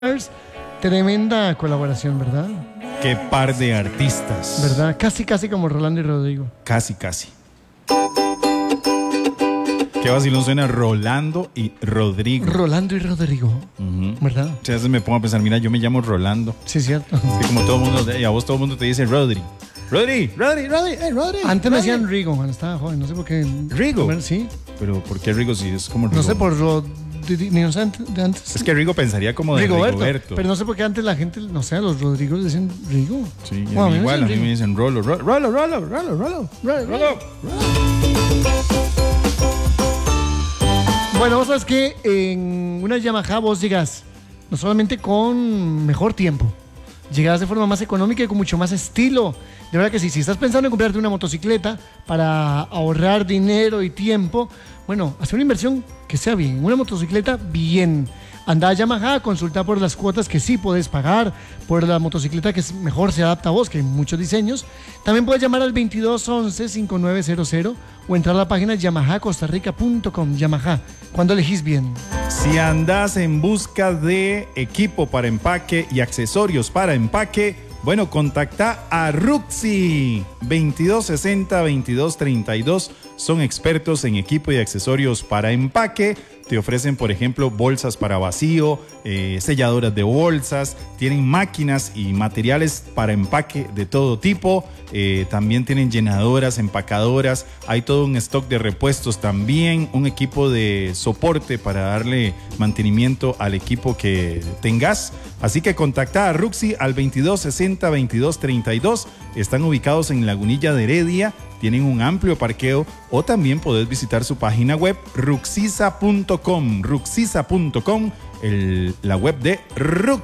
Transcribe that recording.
Tremenda colaboración, ¿verdad? Qué par de artistas. ¿Verdad? Casi como Rolando y Rodrigo. Casi. Qué vacilón suena Rolando y Rodrigo. Rolando y Rodrigo, ¿verdad? O sea, a veces me pongo a pensar, mira, yo me llamo Rolando. Sí, es cierto. Es que como todo el mundo, y a vos todo el mundo te dice Rodri. Rodri. Antes me decían Rigo cuando estaba joven, no sé por qué. ¿Rigo? Sí. Pero ¿por qué Rigo si es como Rigo? No sé, por lo de antes. Es que Rigo pensaría como de Rigoberto. Pero no sé por qué antes la gente, no sé, a los Rodrigos decían Rigo. Sí, a mí igual, a mí me dicen Rolo. Bueno, vos sabes que en una Yamaha vos llegas no solamente con mejor tiempo, llegas de forma más económica y con mucho más estilo. De verdad que sí, si estás pensando en comprarte una motocicleta para ahorrar dinero y tiempo, bueno, hacer una inversión que sea bien, una motocicleta bien. Anda a Yamaha, consulta por las cuotas que sí puedes pagar, por la motocicleta que mejor se adapta a vos, que hay muchos diseños. También puedes llamar al 2211-5900 o entrar a la página yamahacostarrica.com. Yamaha, cuando elegís bien. Si andas en busca de equipo para empaque y accesorios para empaque, bueno, contacta a Ruxi 2260-2232. Son expertos en equipo y accesorios para empaque. Te ofrecen, por ejemplo, bolsas para vacío, selladoras de bolsas, tienen máquinas y materiales para empaque de todo tipo, también tienen llenadoras, empacadoras, hay todo un stock de repuestos también, un equipo de soporte para darle mantenimiento al equipo que tengas. Así que contacta a Ruxi al 2260-2232, están ubicados en Lagunilla de Heredia. Tienen un amplio parqueo o también podés visitar su página web ruxisa.com, la web de Ruxi.